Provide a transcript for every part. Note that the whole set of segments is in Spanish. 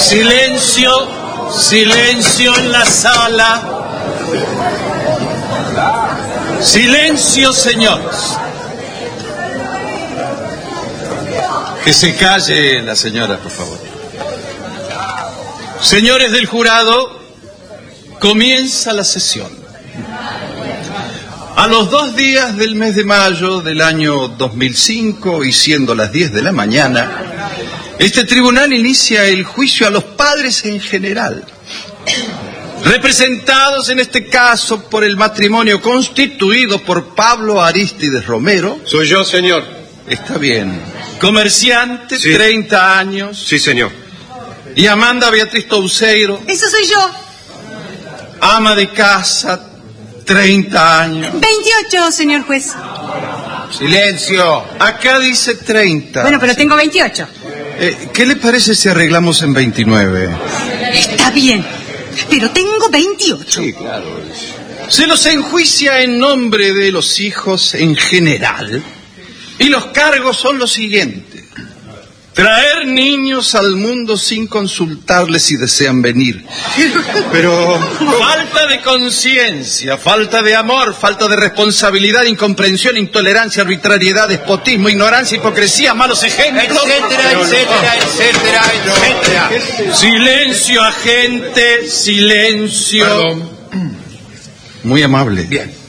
Silencio, silencio en la sala. Silencio, señores. Que se calle la señora, por favor. Señores del jurado, comienza la sesión. A los 2 días del mes de mayo del año 2005, y siendo las 10 de la mañana, este tribunal inicia el juicio a los padres en general, representados en este caso por el matrimonio constituido por Pablo Arístides Romero. Soy yo, señor. Está bien. Comerciante, sí. 30 años. Sí, señor. Y Amanda Beatriz Touceiro. Eso soy yo. Ama de casa, 30 años. 28, señor juez. Silencio. Acá dice 30. Bueno, pero tengo 28. ¿Qué le parece si arreglamos en 29? Está bien, pero tengo 28. Sí, claro. Se los enjuicia en nombre de los hijos en general, y los cargos son los siguientes: traer niños al mundo sin consultarles si desean venir. Pero falta de conciencia, falta de amor, falta de responsabilidad, incomprensión, intolerancia, arbitrariedad, despotismo, ignorancia, hipocresía, malos ejemplos, etcétera. Silencio, agente, silencio. Perdón. Muy amable.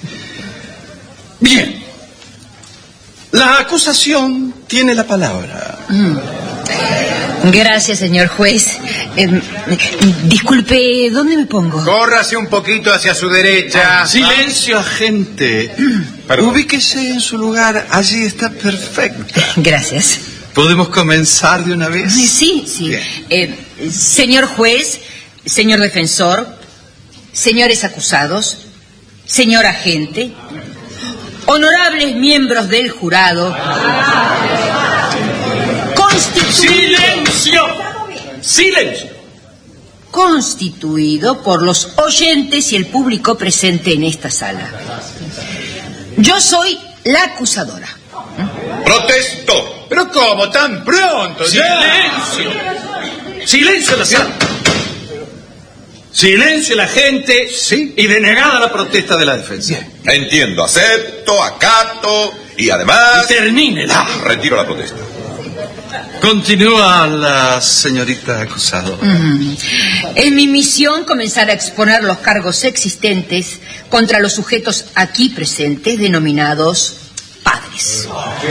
Bien. La acusación tiene la palabra. Gracias, señor juez. Disculpe, ¿dónde me pongo? Córrase un poquito hacia su derecha. Silencio, agente. Ubíquese en su lugar. Allí está perfecto. Gracias. ¿Podemos comenzar de una vez? Sí. Señor juez, señor defensor, señores acusados, señor agente, honorables miembros del jurado. ¡Silencio! Constituido por los oyentes y el público presente en esta sala. Yo soy la acusadora. ¡Protesto! ¿Pero cómo? ¿Tan pronto? ¡Silencio! ¡Silencio en la sala! Silencio la gente, sí, y denegada la protesta de la defensa. Bien. Entiendo, acepto, acato y además... Y termínela. Retiro la protesta. Continúa la señorita acusado. Es mi misión comenzar a exponer los cargos existentes contra los sujetos aquí presentes, denominados padres.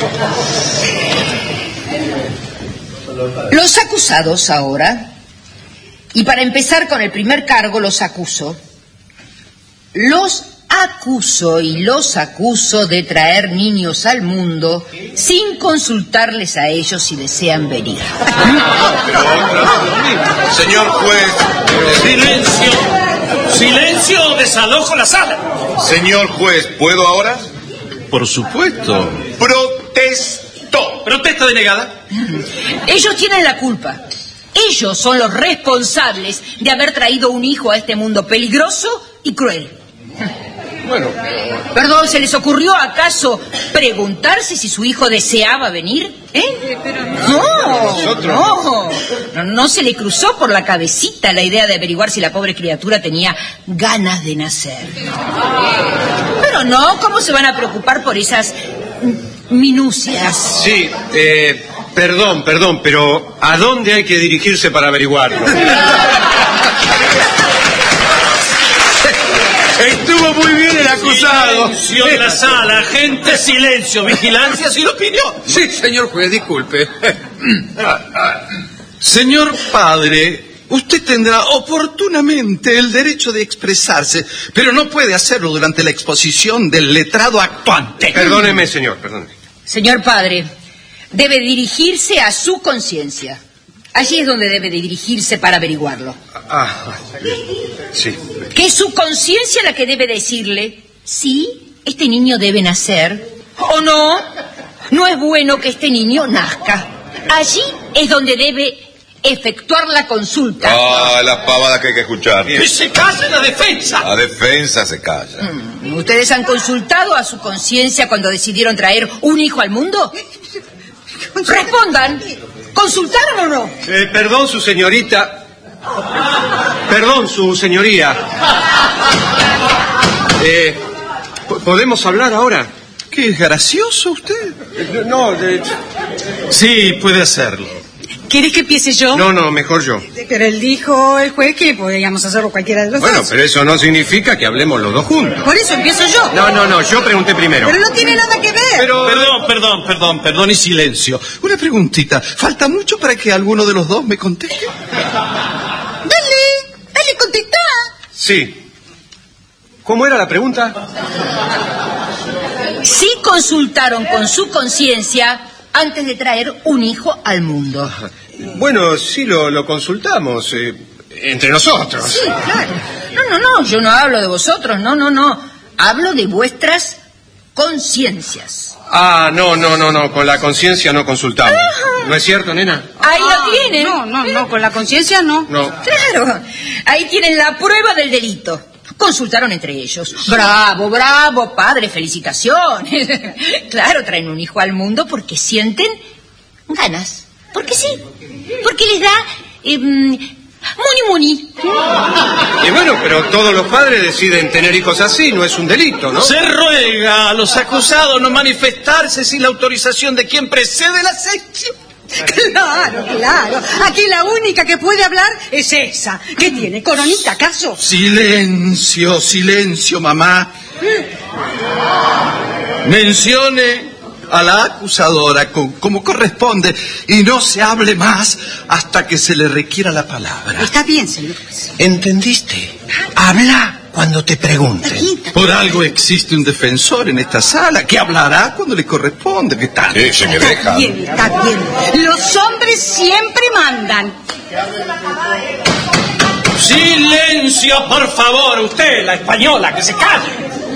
Los acusados ahora, y para empezar con el primer cargo, los acuso de traer niños al mundo sin consultarles a ellos si desean venir. Señor juez... ¡Silencio o desalojo la sala! Señor juez, ¿puedo ahora? Por supuesto. Protesto. Protesta denegada. Ellos tienen la culpa. Ellos son los responsables de haber traído un hijo a este mundo peligroso y cruel. Bueno. Perdón, ¿se les ocurrió acaso preguntarse si su hijo deseaba venir? No se le cruzó por la cabecita la idea de averiguar si la pobre criatura tenía ganas de nacer. Pero no, ¿cómo se van a preocupar por esas minucias? Sí, perdón, pero ¿a dónde hay que dirigirse para averiguarlo? Estuvo muy bien el acusado. Silencio en la sala, gente, silencio, vigilancia sin opinión. Sí, señor juez, disculpe. Señor padre, usted tendrá oportunamente el derecho de expresarse, pero no puede hacerlo durante la exposición del letrado actuante. Perdóneme, señor, perdóneme. Señor padre, debe dirigirse a su conciencia. Allí es donde debe de dirigirse para averiguarlo. Sí. Que es su conciencia la que debe decirle si este niño debe nacer o no. No es bueno que este niño nazca. Allí es donde debe efectuar la consulta. Las pavadas que hay que escuchar. ¡Que se calle la defensa! La defensa se calla. ¿Ustedes han consultado a su conciencia cuando decidieron traer un hijo al mundo? Respondan. ¿Consultaron o no? Perdón, su señorita, Perdón, su señoría. ¿Podemos hablar ahora? ¿Qué es gracioso usted? No, Sí, puede hacerlo. ¿Quieres que empiece yo? No, mejor yo. Pero él dijo, el juez, que podíamos hacerlo cualquiera de los Bueno, dos. pero eso no significa que hablemos los dos juntos. Por eso empiezo yo. No, yo pregunté primero. Pero no tiene nada que ver. Pero... Perdón y silencio. Una preguntita. ¿Falta mucho para que alguno de los dos me conteste? Dale, contestá. Sí. ¿Cómo era la pregunta? Sí consultaron con su conciencia antes de traer un hijo al mundo. Bueno, sí lo consultamos. Entre nosotros. Sí, claro. No, yo no hablo de vosotros, no. Hablo de vuestras conciencias. Ah, no, con la conciencia no consultamos. ¿No es cierto, nena? Ahí lo tienen. No, con la conciencia no. No. Claro, ahí tienen la prueba del delito. Consultaron entre ellos. Bravo, padre, felicitaciones. Claro, traen un hijo al mundo porque sienten ganas. Porque sí, porque les da muni. Y bueno, pero todos los padres deciden tener hijos así, no es un delito, ¿no? Se ruega a los acusados no manifestarse sin la autorización de quien precede la sección. Claro. Aquí la única que puede hablar es esa. ¿Qué tiene, coronita, acaso? Silencio, mamá. Mencione a la acusadora como corresponde y no se hable más hasta que se le requiera la palabra. Está bien, señor juez. ¿Entendiste? Habla cuando te pregunten. Por algo existe un defensor en esta sala que hablará cuando le corresponde. ¿Qué tal? Sí, se me deja. Está bien. Los hombres siempre mandan. Silencio, por favor, usted, la española, que se calle.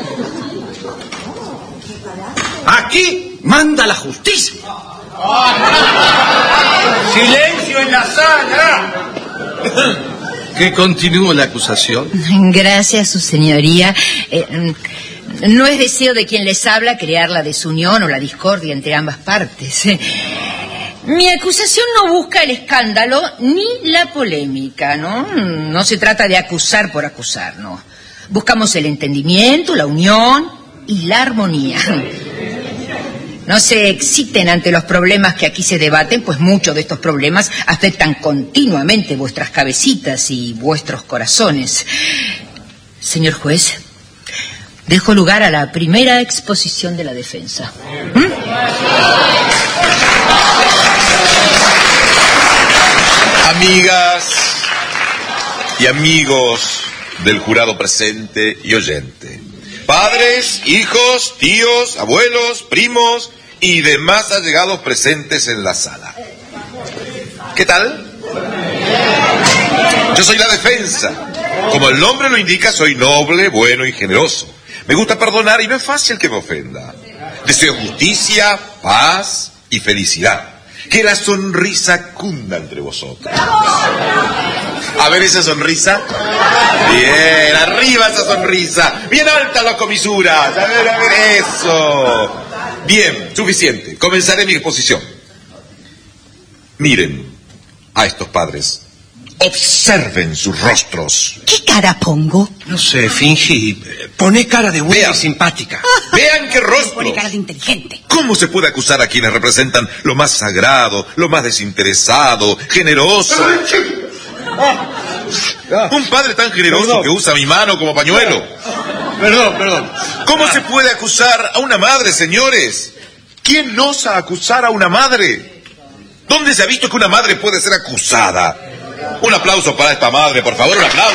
Aquí manda la justicia. ¡Silencio en la sala! Que continúe la acusación. Gracias, su señoría. No es deseo de quien les habla crear la desunión o la discordia entre ambas partes. Mi acusación no busca el escándalo ni la polémica, ¿no? No se trata de acusar por acusar, no. Buscamos el entendimiento, la unión y la armonía. No se exciten ante los problemas que aquí se debaten, pues muchos de estos problemas afectan continuamente vuestras cabecitas y vuestros corazones. Señor juez, dejo lugar a la primera exposición de la defensa. Amigas y amigos del jurado presente y oyente, padres, hijos, tíos, abuelos, primos y demás allegados presentes en la sala. ¿Qué tal? Yo soy la defensa. Como el nombre lo indica, soy noble, bueno y generoso. Me gusta perdonar y no es fácil que me ofenda. Deseo justicia, paz y felicidad. Que la sonrisa cunda entre vosotros. A ver esa sonrisa. Bien, arriba esa sonrisa. Bien alta la comisuras. A ver, eso. Bien, suficiente. Comenzaré mi exposición. Miren a estos padres. Observen sus rostros. ¿Qué cara pongo? No sé, fingí. Poné cara de buena y simpática. Vean qué rostros. Pone cara de inteligente. ¿Cómo se puede acusar a quienes representan lo más sagrado, lo más desinteresado, generoso? Un padre tan generoso que usa mi mano como pañuelo. Perdón. ¿Cómo se puede acusar a una madre, señores? ¿Quién osa acusar a una madre? ¿Dónde se ha visto que una madre puede ser acusada? Un aplauso para esta madre, por favor, un aplauso.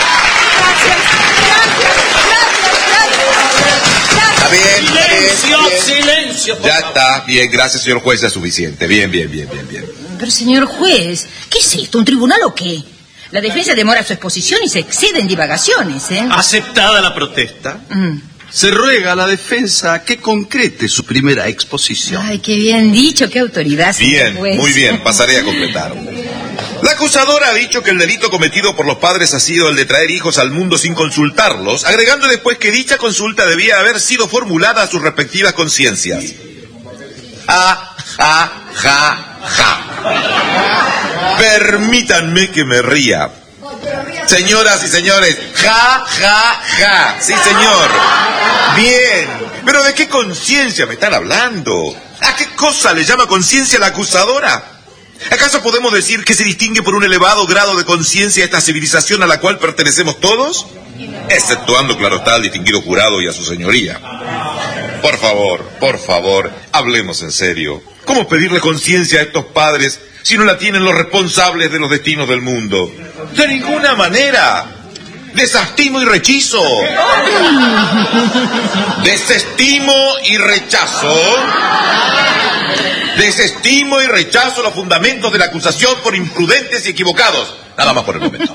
Está bien. Silencio. Ya está, bien, gracias, señor juez, ya es suficiente. Bien. Pero, señor juez, ¿qué es esto? ¿Un tribunal o qué? La defensa demora su exposición y se excede en divagaciones, ¿eh? Aceptada la protesta, se ruega a la defensa que concrete su primera exposición. Ay, qué bien dicho, qué autoridad, señor Bien, juez. muy bien, pasaré a completar. La acusadora ha dicho que el delito cometido por los padres ha sido el de traer hijos al mundo sin consultarlos, agregando después que dicha consulta debía haber sido formulada a sus respectivas conciencias. Ja. Permítanme que me ría. Señoras y señores, ja, ja, ja. Sí, señor. Bien. Pero ¿de qué conciencia me están hablando? ¿A qué cosa le llama conciencia la acusadora? ¿Acaso podemos decir que se distingue por un elevado grado de conciencia esta civilización a la cual pertenecemos todos? Exceptuando, claro está, al distinguido jurado y a su señoría. Por favor, hablemos en serio. ¿Cómo pedirle conciencia a estos padres si no la tienen los responsables de los destinos del mundo? De ninguna manera. Desestimo y rechazo. Desestimo y rechazo. Desestimo y rechazo los fundamentos de la acusación por imprudentes y equivocados. Nada más por el momento.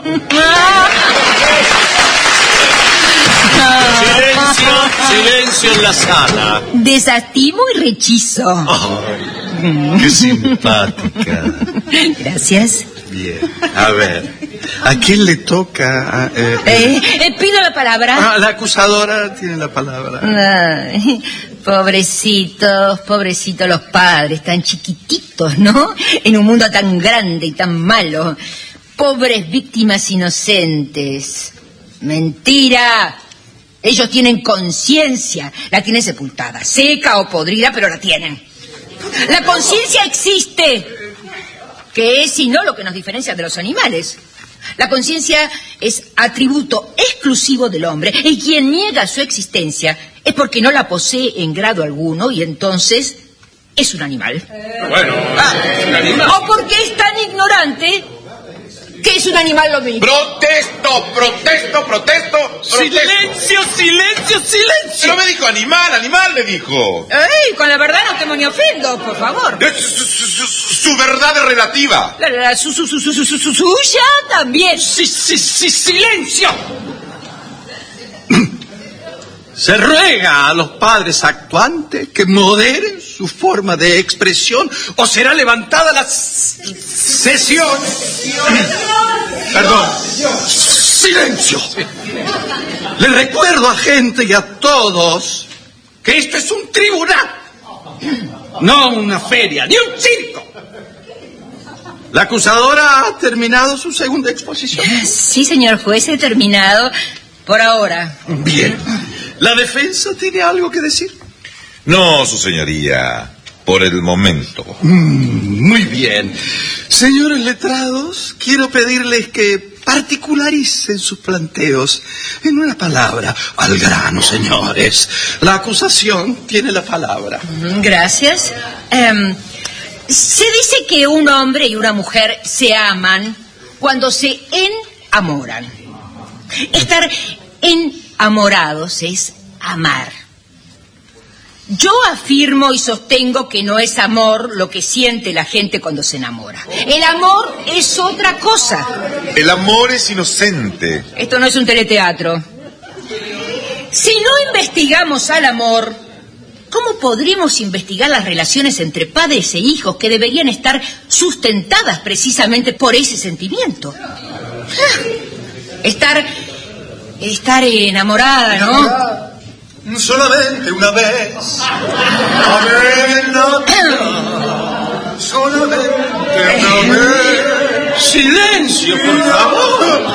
Silencio en la sala. Desestimo y rechazo. Oh, qué simpática. Gracias. Bien, a ver, ¿a quién le toca? Pido la palabra. La acusadora tiene la palabra. Ay, pobrecitos los padres, tan chiquititos, ¿no? En un mundo tan grande y tan malo. Pobres víctimas inocentes. Mentira. Ellos tienen conciencia, la tienen sepultada, seca o podrida, pero la tienen. La conciencia existe, que es sino lo que nos diferencia de los animales. La conciencia es atributo exclusivo del hombre, y quien niega su existencia es porque no la posee en grado alguno, y entonces es un animal. Bueno, es un animal. O porque es tan ignorante que es un animal lo mismo. Protesto. Silencio. Pero me dijo animal me dijo. ¡Ey! Con la verdad no temo ni ofendo, por favor. Su verdad es relativa. Suya también. Silencio. Se ruega a los padres actuantes que moderen su forma de expresión o será levantada la sesión. Perdón. Silencio. Les recuerdo a gente y a todos que esto es un tribunal, no una feria, ni un circo. La acusadora ha terminado su segunda exposición. Sí, señor juez, he terminado por ahora. Bien. ¿La defensa tiene algo que decir? No, su señoría, por el momento. Muy bien. Señores letrados, quiero pedirles que particularicen sus planteos. En una palabra, al grano, señores. La acusación tiene la palabra. Gracias. Se dice que un hombre y una mujer se aman cuando se enamoran. Estar enamorados es amar. Yo afirmo y sostengo que no es amor lo que siente la gente cuando se enamora. El amor es otra cosa. El amor es inocente. Esto no es un teleteatro. Si no investigamos al amor, ¿cómo podríamos investigar las relaciones entre padres e hijos que deberían estar sustentadas precisamente por ese sentimiento? Estar enamorada, ¿no? Solamente una vez. Solamente una vez. Silencio, por favor.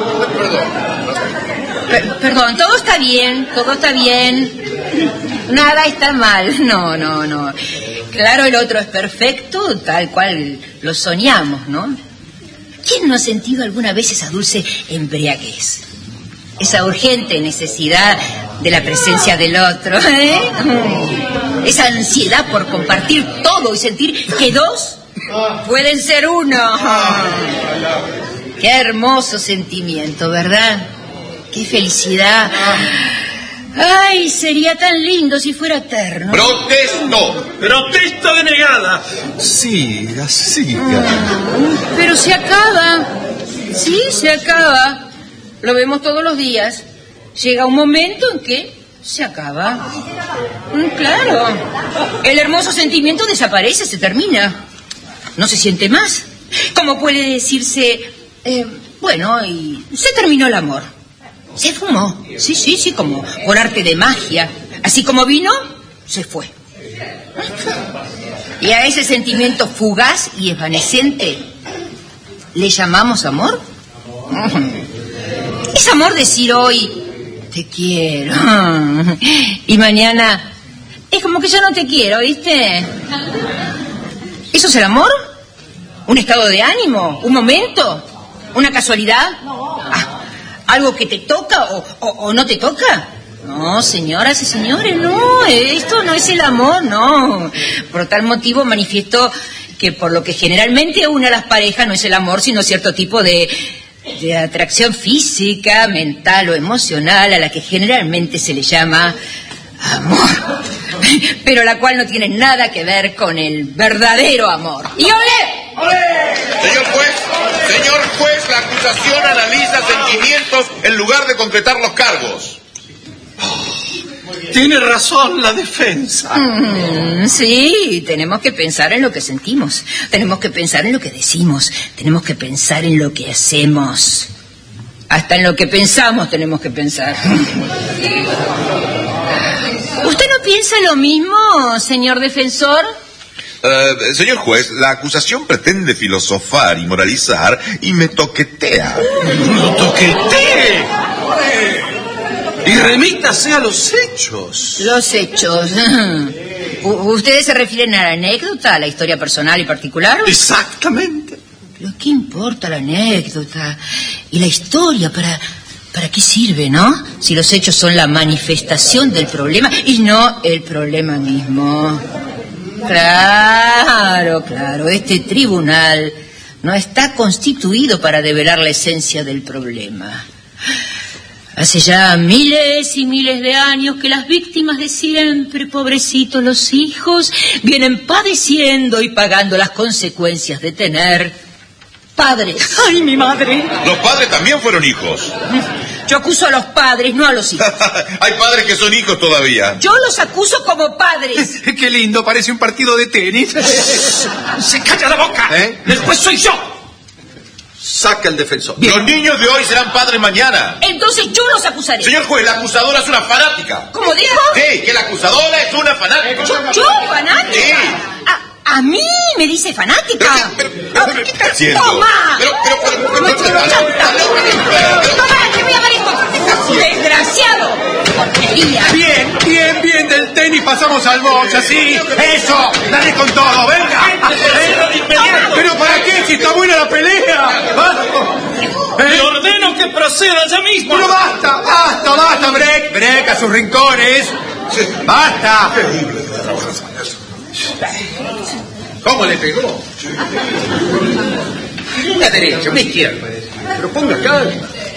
Perdón, todo está bien. Nada está mal. No. Claro, el otro es perfecto, tal cual lo soñamos, ¿no? ¿Quién no ha sentido alguna vez esa dulce embriaguez? Esa urgente necesidad de la presencia del otro, ¿eh? Esa ansiedad por compartir todo y sentir que dos pueden ser uno. Qué hermoso sentimiento, ¿verdad? Qué felicidad. Ay, sería tan lindo si fuera eterno. Protesta denegada. Siga. Pero se acaba. Sí, se acaba. Lo vemos todos los días. Llega un momento en que se acaba. Claro. El hermoso sentimiento desaparece, se termina. No se siente más. Como puede decirse, bueno, y se terminó el amor. Se fumó. Sí, como por arte de magia. Así como vino, se fue. Y a ese sentimiento fugaz y evanescente le llamamos amor? ¿Es amor decir hoy, te quiero, y mañana, es como que ya no te quiero, ¿viste? ¿Eso es el amor? ¿Un estado de ánimo? ¿Un momento? ¿Una casualidad? ¿Algo que te toca o no te toca? No, señoras y señores, no, esto no es el amor, no. Por tal motivo manifiesto que por lo que generalmente une a las parejas no es el amor, sino cierto tipo de atracción física, mental o emocional, a la que generalmente se le llama amor, pero la cual no tiene nada que ver con el verdadero amor. ¡Y olé! ¡Olé! Señor juez, la acusación analiza sentimientos en lugar de concretar los cargos. Tiene razón la defensa. Sí, tenemos que pensar en lo que sentimos, tenemos que pensar en lo que decimos, tenemos que pensar en lo que hacemos. Hasta en lo que pensamos tenemos que pensar. ¿Usted no piensa lo mismo, señor defensor? Señor juez, la acusación pretende filosofar y moralizar y me toquetea. ¡No toquetee! Y remítase a los hechos. Los hechos. ¿Ustedes se refieren a la anécdota, a la historia personal y particular? Exactamente. ¿Pero qué importa la anécdota y la historia? ¿Para qué sirve, no? Si los hechos son la manifestación del problema y no el problema mismo. Claro, este tribunal no está constituido para develar la esencia del problema. Hace ya miles y miles de años que las víctimas de siempre, pobrecitos los hijos, vienen padeciendo y pagando las consecuencias de tener padres. ¡Ay, mi madre! Los padres también fueron hijos. Yo acuso a los padres, no a los hijos. Hay padres que son hijos todavía. Yo los acuso como padres. Qué lindo, parece un partido de tenis. ¡Se calla la boca! El juez soy yo. Saca el defensor. Bien. Los niños de hoy serán padres mañana. Entonces yo los acusaré. Señor juez, la acusadora es una fanática. ¿Cómo dijo? Sí, que la acusadora es una fanática. ¿Yo fanática? Sí. ¿A mí me dice fanática? Pero, ¿qué está haciendo? ¡Toma! ¡Toma, te voy a dar esto! ¡Desgraciado! ¡Porquería! Bien, del tenis pasamos al box, así. ¡Eso! ¡Dale con todo, venga! ¿Pero para qué? Si está buena la pelea. Le ordeno que proceda ya mismo. ¡Pero basta, Break a sus rincones! ¡Basta! ¿Cómo le pegó? Una derecha, una izquierda. Pero ponga calma.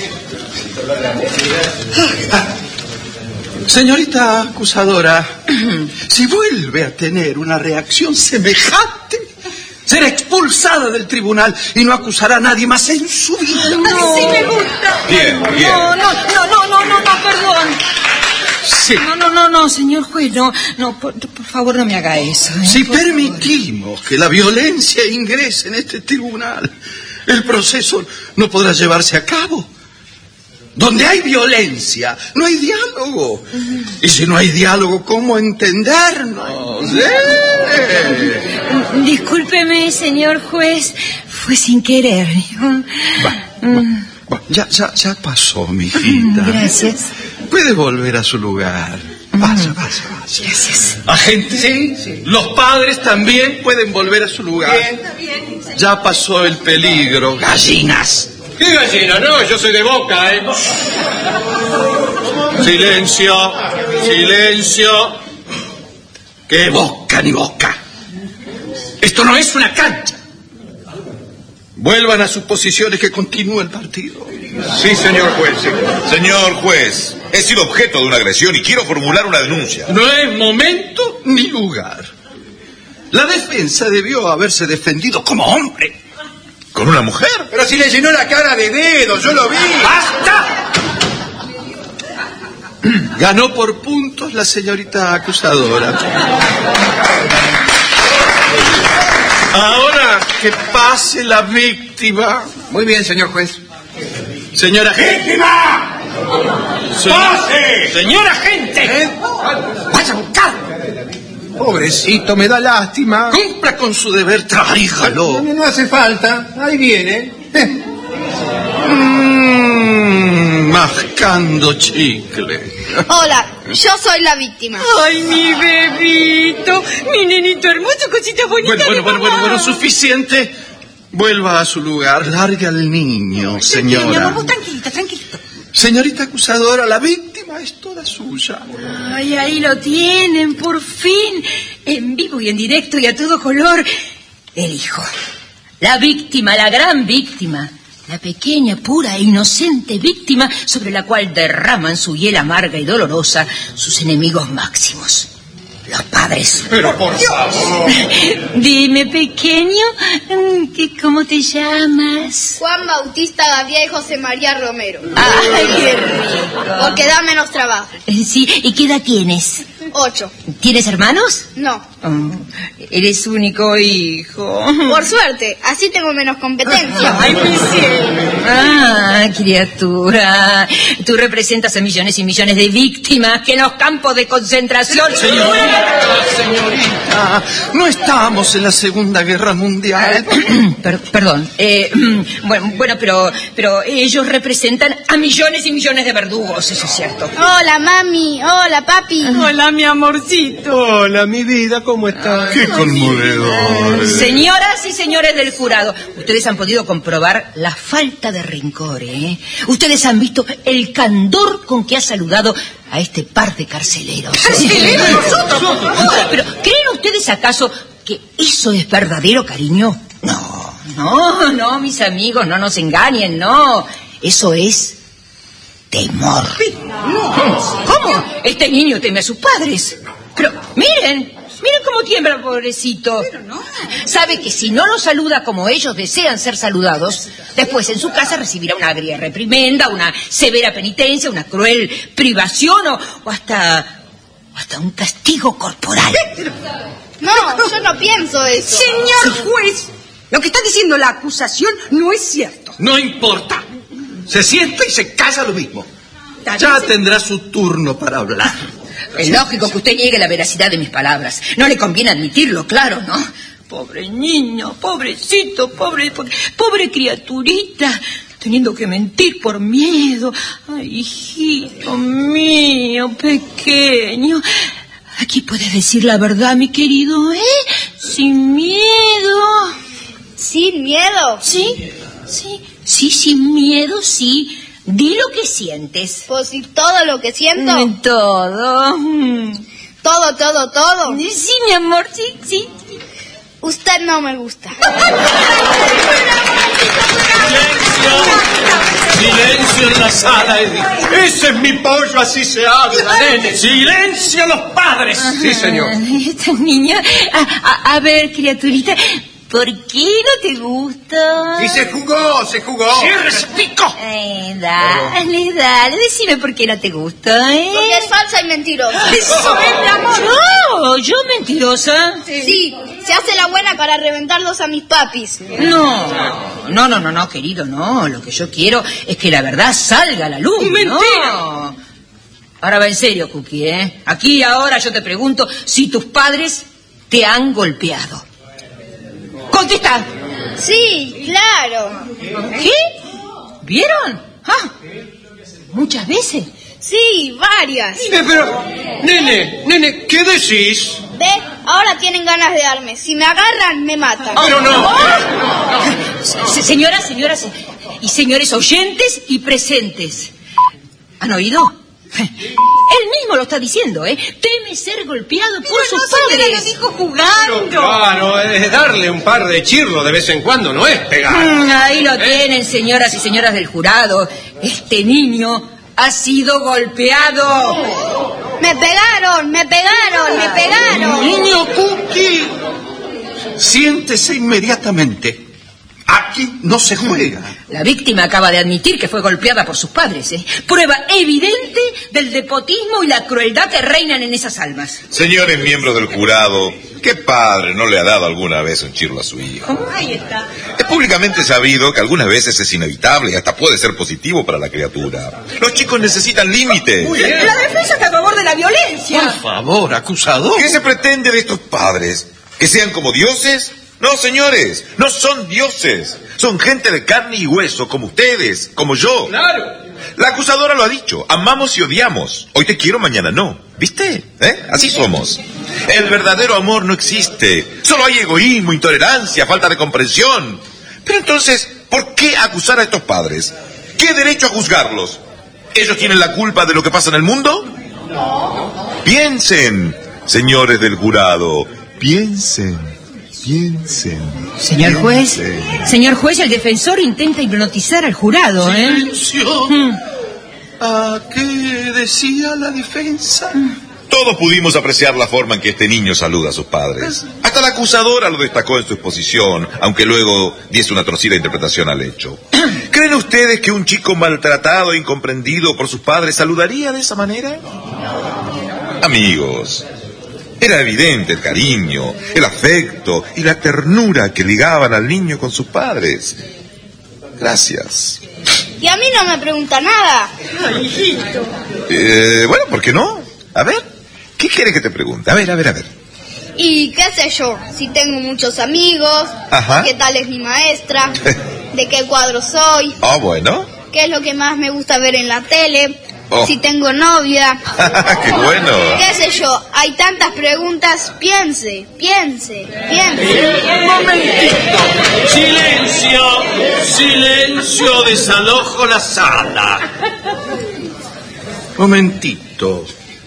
Señorita acusadora, si vuelve a tener una reacción semejante, será expulsada del tribunal y no acusará a nadie más en su vida. No. Sí me gusta. Bien. No, perdón. Sí. No, señor juez, no, por favor no me haga eso. Si permitimos que la violencia ingrese en este tribunal, el proceso no podrá llevarse a cabo. Donde hay violencia, no hay diálogo. Y si no hay diálogo, ¿cómo entendernos? Discúlpeme, señor juez, fue sin querer. Ya pasó, mijita. Gracias. Puede volver a su lugar. Vaya. Gracias. Agente, sí. Los padres también pueden volver a su lugar. Bien. Ya pasó el peligro, gallinas. ¿Qué gallina? No, yo soy de Boca, Silencio. ¡Qué boca ni boca! Esto no es una cancha. Vuelvan a sus posiciones, que continúe el partido. Sí, señor juez. Sí. Señor juez, he sido objeto de una agresión y quiero formular una denuncia. No es momento ni lugar. La defensa debió haberse defendido como hombre. ¿Con una mujer? Pero si le llenó la cara de dedos, yo lo vi. ¡Basta! Ganó por puntos la señorita acusadora. Ahora que pase la víctima. Muy bien, señor juez. Señora ¡Víctima! ¡Pase! Señora agente. Vaya a buscar. Pobrecito, me da lástima. Cumpla con su deber, tráigalo. No hace falta. Ahí viene. Mascando chicle. Hola, yo soy la víctima. Ay, mi bebito, mi nenito hermoso, cosita bonita. Bueno, suficiente. Vuelva a su lugar. Larga al niño, señora. Vamos, tranquilita. Señorita acusadora, la víctima es toda suya. Ay, ahí lo tienen, por fin. En vivo y en directo y a todo color. El hijo. La víctima, la gran víctima. La pequeña, pura e inocente víctima sobre la cual derraman su hiel amarga y dolorosa sus enemigos máximos. Los padres. Pero por favor. Dime, pequeño, ¿cómo te llamas? Juan Bautista Gabriel José María Romero. ¡Ay, qué rico! Porque da menos trabajo. Sí, ¿y qué edad tienes? 8. ¿Tienes hermanos? No. Oh, eres único hijo. Por suerte, así tengo menos competencia. ¡Ay, mi cielo! Ah, criatura. Tú representas a millones y millones de víctimas que en los campos de concentración... Señorita, no estamos en la Segunda Guerra Mundial. Perdón. Bueno, pero ellos representan a millones y millones de verdugos, eso es cierto. Hola, mami. Hola, papi. Hola, mi amorcito. Hola, mi vida, ¿cómo estás? ¡Qué conmovedor! Señoras y señores del jurado, ustedes han podido comprobar la falta de rencor, ¿eh? Ustedes han visto el candor con que ha saludado a este par de carceleros. ¿Carceleros? ¿Nosotros? Pero, ¿creen ustedes acaso que eso es verdadero cariño? No, mis amigos, no nos engañen, no. Eso es temor. ¿Cómo? Este niño teme a sus padres. Pero, miren cómo tiembla, pobrecito. Sabe que si no lo saluda como ellos desean ser saludados, después en su casa recibirá una agria reprimenda, una severa penitencia, una cruel privación o hasta un castigo corporal. No, yo no pienso eso. Señor juez, lo que está diciendo la acusación no es cierto. No importa. Se sienta y se calla lo mismo. Ya tendrá su turno para hablar. Es lógico que usted niegue la veracidad de mis palabras. No le conviene admitirlo, claro, ¿no? Pobre niño, pobrecito, pobre criaturita, teniendo que mentir por miedo. Ay, hijito mío, pequeño. Aquí puedes decir la verdad, mi querido, ¿eh? Sin miedo. ¿Sin miedo? Sí, sin miedo, sí. Di lo que sientes. Pues si todo lo que siento. Todo. Todo. Sí, mi amor, sí. Usted no me gusta. Silencio en la sala, Edith. Ese es mi pollo, así se habla, nene. ¡Silencio los padres! Sí, señor. Esta niña... A ver, criaturita, ¿por qué no te gusta? Y se jugó. ¡Cierre ese pico! Dale, decime por qué no te gusta, ¿eh? Porque es falsa y mentirosa. Eso es, mi amor. ¿Yo mentirosa? Sí, se hace la buena para reventarlos a mis papis. No, querido, no. Lo que yo quiero es que la verdad salga a la luz. ¡Mentira! No. Ahora va en serio, Cookie, ¿eh? Aquí ahora yo te pregunto si tus padres te han golpeado. ¡Contesta! Sí, claro. ¿Qué? ¿Vieron? ¿Muchas veces? Sí, varias. Pero, nene, ¿qué decís? ¿Ve? Ahora tienen ganas de darme. Si me agarran, me matan. Pero no. Señoras y señores oyentes y presentes, ¿han oído? Él mismo lo está diciendo, ¿eh? Teme ser golpeado por sus padres. Lo dijo jugando. Claro, es darle un par de chirlos de vez en cuando, no es pegar. Ahí lo tienen, señoras y señoras del jurado. Este niño ha sido golpeado. Me pegaron. Niño Cookie, siéntese inmediatamente. Aquí no se juega. La víctima acaba de admitir que fue golpeada por sus padres, ¿eh? Prueba evidente del despotismo y la crueldad que reinan en esas almas. Señores miembros del jurado, ¿qué padre no le ha dado alguna vez un chirlo a su hijo? Ahí está. Es públicamente sabido que algunas veces es inevitable y hasta puede ser positivo para la criatura. Los chicos necesitan límites. La defensa está a favor de la violencia. Por favor, acusador. ¿Qué se pretende de estos padres? ¿Que sean como dioses? No, señores, no son dioses. Son gente de carne y hueso, como ustedes, como yo. Claro. La acusadora lo ha dicho, amamos y odiamos. Hoy te quiero, mañana no. ¿Viste? Así somos. El verdadero amor no existe. Solo hay egoísmo, intolerancia, falta de comprensión. Pero entonces, ¿por qué acusar a estos padres? ¿Qué derecho a juzgarlos? ¿Ellos tienen la culpa de lo que pasa en el mundo? No. Piensen, señores del jurado, piensen. Señor juez, el defensor intenta hipnotizar al jurado, ¡Silencio! ¿A qué decía la defensa? Todos pudimos apreciar la forma en que este niño saluda a sus padres. Hasta la acusadora lo destacó en su exposición, aunque luego diese una torcida interpretación al hecho. ¿Creen ustedes que un chico maltratado e incomprendido por sus padres saludaría de esa manera? Amigos, era evidente el cariño, el afecto y la ternura que ligaban al niño con sus padres. Gracias. Y a mí no me pregunta nada. Ay, hijito. Bueno, ¿por qué no? A ver, ¿qué quiere que te pregunte? A ver. Y qué sé yo, si tengo muchos amigos, Ajá. qué tal es mi maestra, de qué cuadro soy, Bueno. qué es lo que más me gusta ver en la tele, si tengo novia. ¡Qué bueno! Qué sé yo, hay tantas preguntas, piense. Un momentito. Silencio, desalojo la sala. Momentito.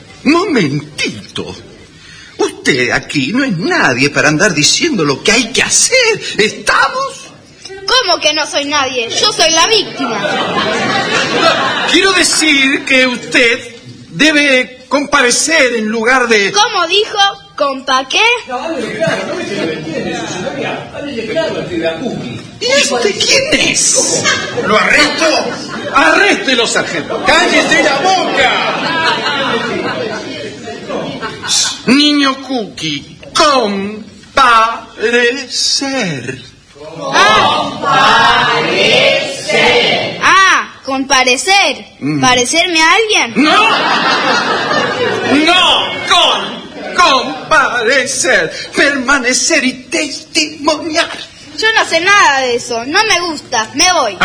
Usted aquí no es nadie para andar diciendo lo que hay que hacer. ¿Estamos? ¿Cómo que no soy nadie? Yo soy la víctima. Quiero decir que usted debe comparecer en lugar de... ¿Cómo dijo? ¿Compa qué? ¿Y este quién es? ¿Lo arresto? Arréstelo, sargento. ¡Cállese la boca! Niño Cookie, comparecer. Comparecer. ¿Parecerme a alguien? No, comparecer, permanecer y testimoniar. Yo no sé nada de eso, no me gusta, me voy.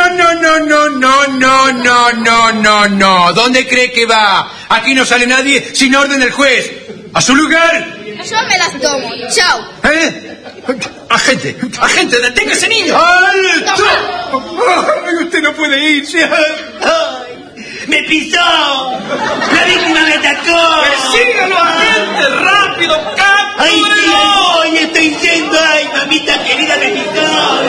No. ¿Dónde cree que va? Aquí no sale nadie sin orden del juez. ¡A su lugar! Yo me las tomo, chao. Agente, detenga a ese niño. ¡Alto! ¡Ay, usted no puede irse! ¡Me pisó! ¡La víctima me atacó! ¡Sígalo, agente! ¡Rápido, captúrelo! ¡Ay, sí, voy! ¡Estoy yendo! ¡Ay, mamita querida, me pisó!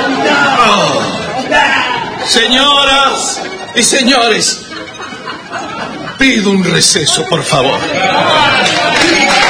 Señoras y señores, pido un receso, por favor.